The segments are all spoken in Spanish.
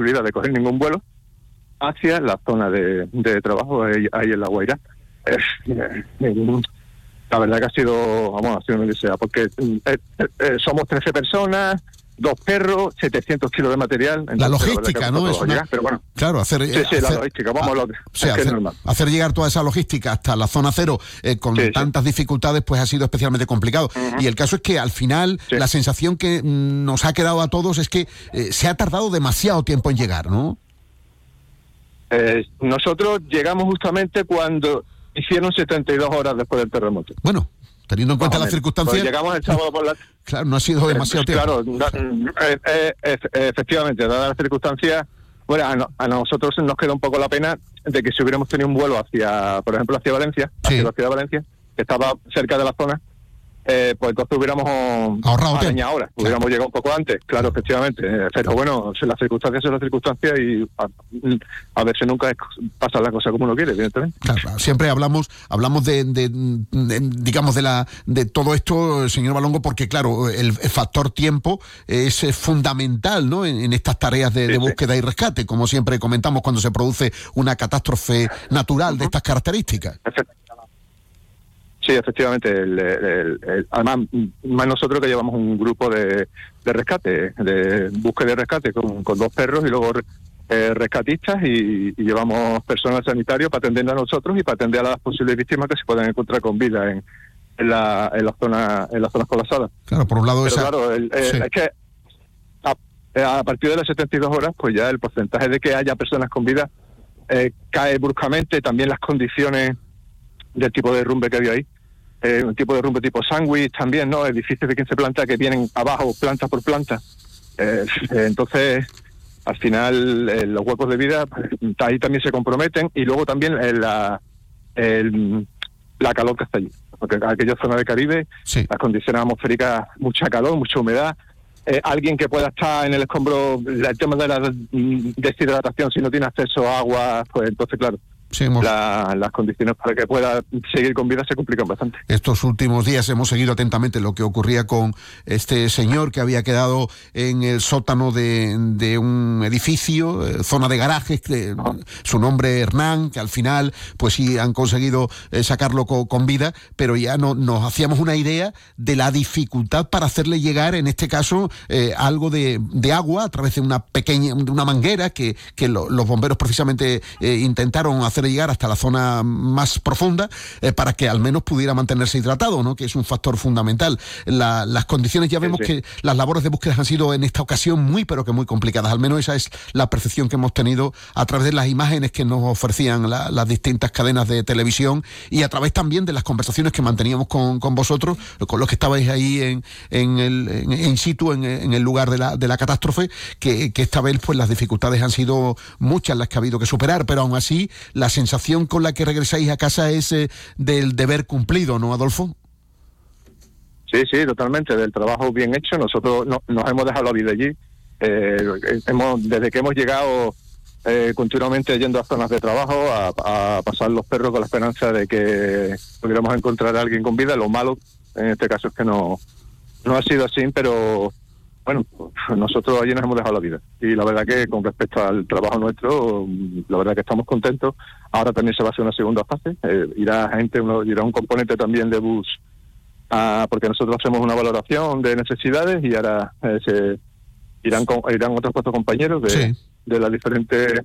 posibilidad de coger ningún vuelo hacia la zona de trabajo ahí en La Guaira. La verdad que ha sido una odisea, porque somos 13 personas, 2 perros, 700 kilos de material. Entonces, la logística, ¿no? Es llegar, pero bueno. Claro, la logística, hacer llegar toda esa logística hasta la zona cero con tantas dificultades, pues ha sido especialmente complicado. Uh-huh. Y el caso es que al final la sensación que nos ha quedado a todos es que se ha tardado demasiado tiempo en llegar, ¿no? Nosotros llegamos justamente cuando hicieron 72 horas después del terremoto. Bueno, teniendo en cuenta las circunstancias... Pues llegamos el sábado por la... Claro, no ha sido demasiado tiempo. Claro, efectivamente, dadas las circunstancias, bueno, a nosotros nos queda un poco la pena de que si hubiéramos tenido un vuelo hacia, por ejemplo, hacia Valencia, hacia la ciudad de Valencia, que estaba cerca de la zona, pues entonces hubiéramos ahorrado tiempo. Ahora, hubiéramos llegado un poco antes, claro, efectivamente. Pero bueno, las circunstancias son las circunstancias y a veces nunca pasa la cosa como uno quiere, evidentemente. Claro, siempre hablamos digamos de todo esto, señor Valongo, porque claro, el factor tiempo es fundamental, ¿no? En estas tareas de búsqueda y rescate, como siempre comentamos cuando se produce una catástrofe natural de estas características. Sí, efectivamente. Además, más nosotros que llevamos un grupo de rescate, de búsqueda y rescate con 2 perros y luego rescatistas y llevamos personal sanitario para atender a nosotros y para atender a las posibles víctimas que se puedan encontrar con vida en las zonas colapsadas. Claro, por un lado es que a partir de las 72 horas, pues ya el porcentaje de que haya personas con vida cae bruscamente. También las condiciones del tipo de derrumbe que había ahí, un tipo de derrumbe tipo sándwich también, ¿no? Edificios de 15 plantas que vienen abajo planta por planta. Entonces, al final, los huecos de vida pues, ahí también se comprometen, y luego también la calor que está allí, porque en aquella zona de Caribe, las condiciones atmosféricas, mucha calor, mucha humedad. Alguien que pueda estar en el escombro, el tema de la deshidratación, si no tiene acceso a agua, pues entonces, claro, las condiciones para que pueda seguir con vida se complican bastante. Estos últimos días hemos seguido atentamente lo que ocurría con este señor que había quedado en el sótano de un edificio, zona de garajes, su nombre Hernán, que al final pues sí han conseguido sacarlo con vida, pero ya nos hacíamos una idea de la dificultad para hacerle llegar, en este caso, algo de agua a través de una manguera que los bomberos precisamente intentaron hacer llegar hasta la zona más profunda para que al menos pudiera mantenerse hidratado, ¿no? Que es un factor fundamental. Las condiciones, ya vemos que las labores de búsqueda han sido en esta ocasión muy complicadas, al menos esa es la percepción que hemos tenido a través de las imágenes que nos ofrecían las distintas cadenas de televisión y a través también de las conversaciones que manteníamos con vosotros, con los que estabais ahí in situ, en el lugar de la catástrofe, que esta vez pues las dificultades han sido muchas las que ha habido que superar, pero aún así la sensación con la que regresáis a casa es del deber cumplido, ¿no, Adolfo? Sí, totalmente, del trabajo bien hecho. Nosotros nos hemos dejado la vida allí. Desde que hemos llegado continuamente yendo a zonas de trabajo a pasar los perros con la esperanza de que pudiéramos encontrar a alguien con vida. Lo malo en este caso es que no ha sido así, pero bueno, nosotros allí nos hemos dejado la vida. Y la verdad que con respecto al trabajo nuestro, la verdad que estamos contentos. Ahora también se va a hacer una segunda fase. Irá un componente también de bus, porque nosotros hacemos una valoración de necesidades y ahora irán otros 4 compañeros de las diferentes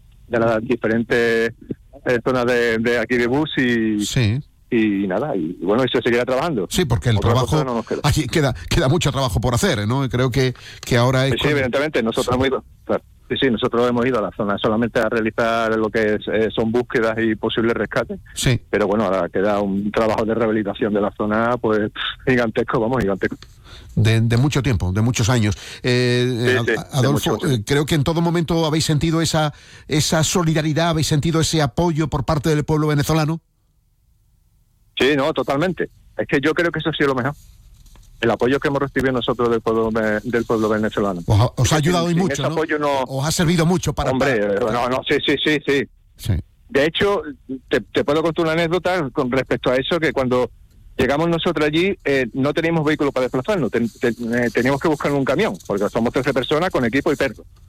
zonas de aquí de bus y nada, y bueno, y se seguirá trabajando. Sí, porque el trabajo, aquí queda mucho trabajo por hacer, ¿no? Creo que ahora es... Sí, evidentemente, nosotros hemos ido, claro. Sí, nosotros hemos ido a la zona solamente a realizar lo que son búsquedas y posibles rescates. Sí. Pero bueno, ahora queda un trabajo de rehabilitación de la zona, pues gigantesco. De mucho tiempo, de muchos años. Adolfo, creo que en todo momento habéis sentido esa solidaridad, habéis sentido ese apoyo por parte del pueblo venezolano. Sí, no, totalmente. Es que yo creo que eso ha sido lo mejor. El apoyo que hemos recibido nosotros del pueblo venezolano. Os ha ayudado y mucho, ¿no? Apoyo os ha servido mucho para... Hombre, sí. De hecho, te puedo contar una anécdota con respecto a eso, que cuando llegamos nosotros allí no teníamos vehículo para desplazarnos, teníamos que buscar un camión, porque somos 13 personas con equipo y perro.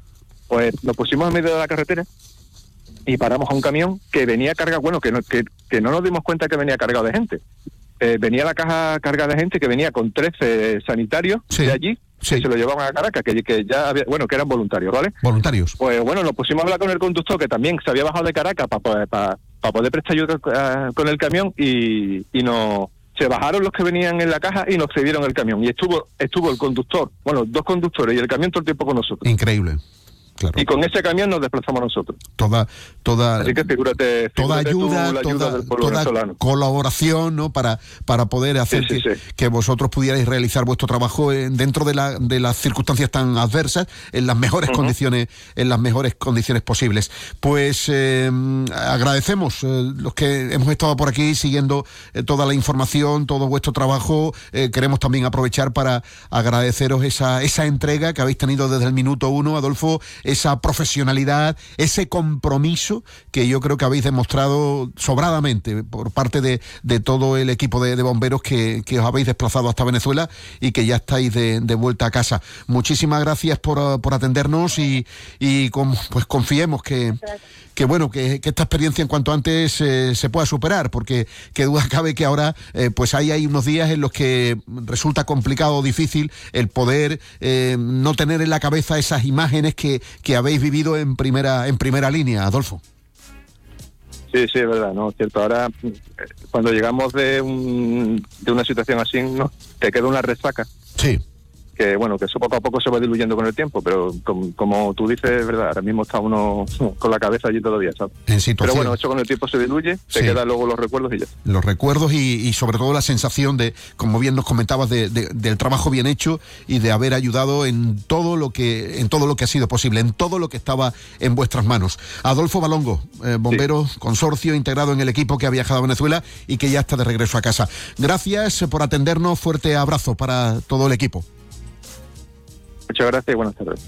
Pues nos pusimos en medio de la carretera y paramos a un camión que venía cargado, bueno, que no nos dimos cuenta que venía cargado de gente. Venía la caja cargada de gente que venía con 13 sanitarios de allí, que se lo llevaban a Caracas, que ya había, bueno, que eran voluntarios, ¿vale? Voluntarios. Pues bueno, nos pusimos a hablar con el conductor, que también se había bajado de Caracas para poder prestar ayuda con el camión, y se bajaron los que venían en la caja y nos cedieron el camión. Y estuvo el conductor, bueno, 2 conductores y el camión todo el tiempo con nosotros. Increíble. Claro. Y con ese camión nos desplazamos nosotros. Así que figúrate toda ayuda, la ayuda del pueblo venezolano. Colaboración, ¿no? Para poder hacer que vosotros pudierais realizar vuestro trabajo dentro de las circunstancias tan adversas, en las mejores condiciones, posibles. Pues agradecemos los que hemos estado por aquí siguiendo toda la información, todo vuestro trabajo. Queremos también aprovechar para agradeceros esa entrega que habéis tenido desde el minuto 1, Adolfo, esa profesionalidad, ese compromiso que yo creo que habéis demostrado sobradamente por parte de todo el equipo de bomberos que os habéis desplazado hasta Venezuela y que ya estáis de vuelta a casa. Muchísimas gracias por atendernos y pues confiemos que esta experiencia en cuanto antes se pueda superar, porque qué duda cabe que ahora pues hay unos días en los que resulta complicado o difícil el poder no tener en la cabeza esas imágenes que habéis vivido en primera línea, Adolfo. Sí, es verdad, ¿no? Cierto, ahora cuando llegamos de una situación así, ¿no? Te queda una resaca. Sí. Que bueno, que eso poco a poco se va diluyendo con el tiempo, pero como tú dices, es verdad, ahora mismo está uno con la cabeza allí todavía, ¿sabes? Pero bueno, eso con el tiempo se diluye, te quedan luego los recuerdos y ya. Los recuerdos y sobre todo la sensación de, como bien nos comentabas, del trabajo bien hecho y de haber ayudado en todo lo que ha sido posible, en todo lo que estaba en vuestras manos. Adolfo Balongo, bombero, consorcio integrado en el equipo que ha viajado a Venezuela y que ya está de regreso a casa. Gracias por atendernos, fuerte abrazo para todo el equipo. Muchas gracias y buenas tardes.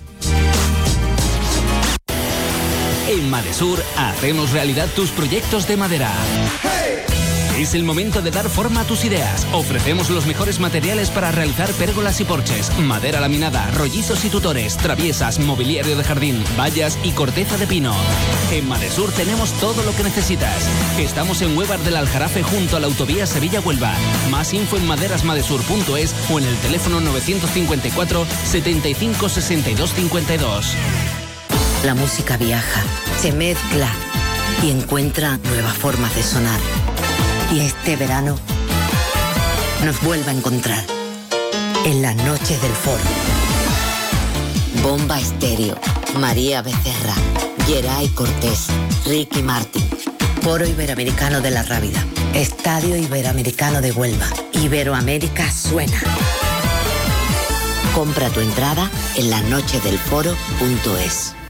En Madesur hacemos realidad tus proyectos de madera. Es el momento de dar forma a tus ideas. Ofrecemos los mejores materiales para realizar pérgolas y porches, madera laminada, rollizos y tutores, traviesas, mobiliario de jardín, vallas y corteza de pino. En Madesur tenemos todo lo que necesitas. Estamos en Huevar del Aljarafe junto a la autovía Sevilla-Huelva. Más info en maderasmadesur.es o en el teléfono 954 75 62 52. La música viaja, se mezcla y encuentra nuevas formas de sonar. Y este verano nos vuelve a encontrar en las noches del Foro. Bomba Estéreo, María Becerra, Geray Cortés, Ricky Martin. Foro Iberoamericano de la Rábida, Estadio Iberoamericano de Huelva. Iberoamérica suena. Compra tu entrada en lasnochesdelforo.es.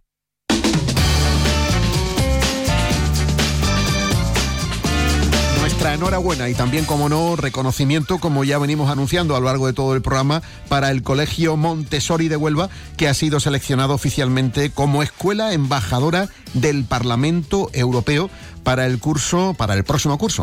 Enhorabuena y también, como no, reconocimiento, como ya venimos anunciando a lo largo de todo el programa, para el Colegio Montessori de Huelva, que ha sido seleccionado oficialmente como escuela embajadora del Parlamento Europeo para el próximo curso,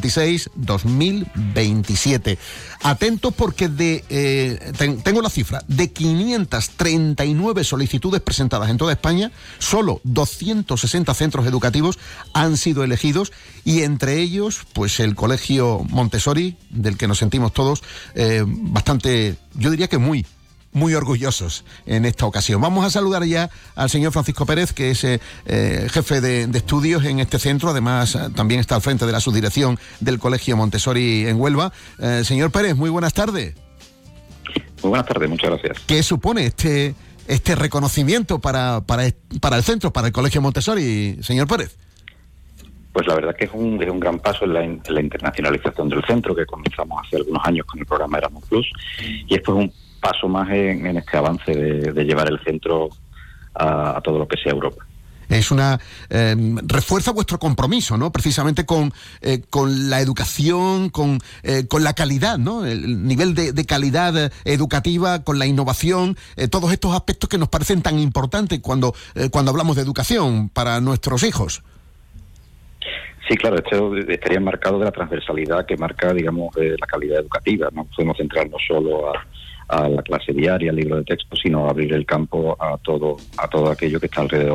2026-2027. Atentos porque tengo la cifra, de 539 solicitudes presentadas en toda España, solo 260 centros educativos han sido elegidos y entre ellos, pues el Colegio Montessori, del que nos sentimos todos bastante, yo diría que muy orgullosos en esta ocasión. Vamos a saludar ya al señor Francisco Pérez, que es jefe de estudios en este centro. Además, también está al frente de la subdirección del Colegio Montessori en Huelva. Señor Pérez, muy buenas tardes. Muy buenas tardes, muchas gracias. ¿Qué supone este reconocimiento para el centro, para el Colegio Montessori, señor Pérez? Pues la verdad que es un gran paso en la internacionalización del centro, que comenzamos hace algunos años con el programa Erasmus Plus, y es pues un paso más en este avance de llevar el centro a todo lo que sea Europa. Es refuerza vuestro compromiso, ¿no? Precisamente con la educación, con la calidad, ¿no? El nivel de calidad educativa, con la innovación, todos estos aspectos que nos parecen tan importantes cuando hablamos de educación para nuestros hijos. Sí, claro, esto estaría enmarcado de la transversalidad que marca, digamos, la calidad educativa. No podemos centrarnos solo a la clase diaria, al libro de texto, sino abrir el campo a todo aquello que está alrededor